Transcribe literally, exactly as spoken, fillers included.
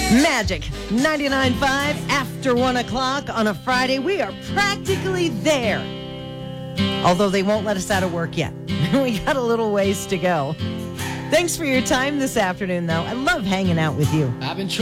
Magic ninety-nine point five after one o'clock on a Friday. We are practically there. Although they won't let us out of work yet. We got a little ways to go. Thanks for your time this afternoon, though. I love hanging out with you. I've been trying.